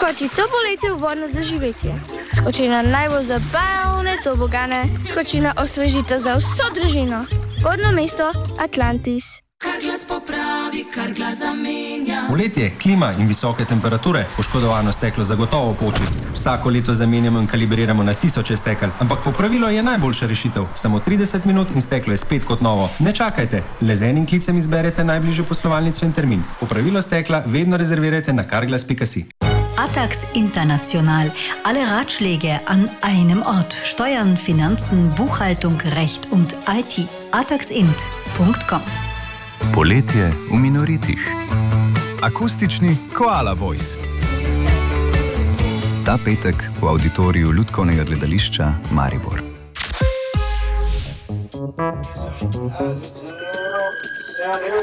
Skoči to poletje v vodno doživetje. Skoči na najbolj zabavne tobogane. Skoči na osvežitev za vso družino. Vodno mesto Atlantis. Carglass popravi, Carglass zamenja. Poletje, klima in visoke temperature, poškodovano steklo zagotovo poči. Vsako leto zamenjamo in kalibriramo na tisoče stekel, ampak popravilo je najboljša rešitev. Samo 30 minut in steklo je spet kot novo. Ne čakajte, le z enim klicem izberete najbližjo poslovalnico in termin. Popravilo stekla vedno rezervirajte na carglass.si. Atax International. Alle Ratschläge an einem Ort. Steuern, Finanzen, Buchhaltung, Recht und IT. ataxint.com. Poletje v Minoritih. Akustični Koala Voice. Ta petek v auditoriju Lutkovnega gledališča Maribor.